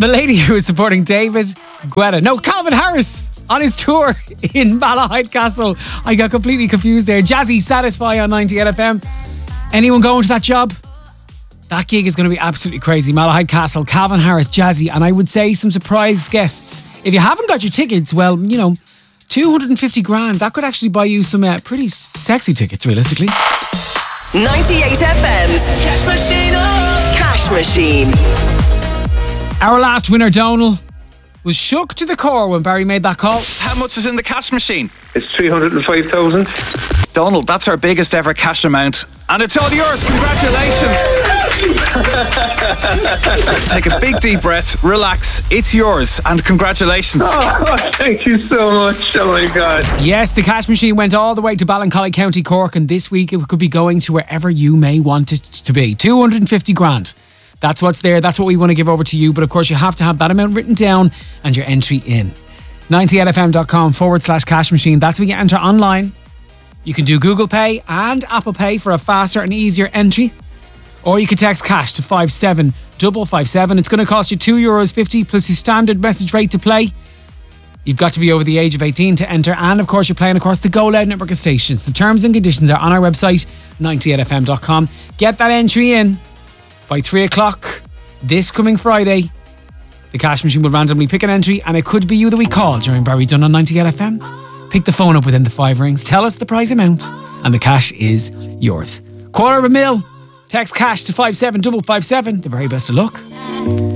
The lady who is supporting Calvin Harris on his tour in Malahide Castle. I got completely confused there. Jazzy Satisfy on 98 FM. Anyone going to that job? That gig is going to be absolutely crazy. Malahide Castle, Calvin Harris, Jazzy, and I would say some surprise guests. If you haven't got your tickets, well, 250 grand. That could actually buy you some pretty sexy tickets, realistically. 98 FM's Cash Machine. Cash Machine. Our last winner, Donal, was shook to the core when Barry made that call. How much is in the cash machine? It's 305,000. Donal, that's our biggest ever cash amount. And it's all yours. Congratulations. Take a big deep breath, relax. It's yours, and congratulations. Oh, thank you so much. Oh my God. Yes, the cash machine went all the way to Ballincollig, County Cork, and this week it could be going to wherever you may want it to be. 250 grand. That's what's there. That's what we want to give over to you. But of course, you have to have that amount written down and your entry in. 98fm.com/cash machine. That's where you enter online. You can do Google Pay and Apple Pay for a faster and easier entry. Or you can text cash to 57557. It's going to cost you €2.50 plus your standard message rate to play. You've got to be over the age of 18 to enter. And of course, you're playing across the Go Loud network of stations. The terms and conditions are on our website, 98fm.com. Get that entry in by 3 o'clock this coming Friday. The cash machine will randomly pick an entry, and it could be you that we call during Barry Dunn on 98FM. Pick the phone up within the 5 rings, tell us the prize amount, and the cash is yours. $250,000. Text cash to 57557. The very best of luck.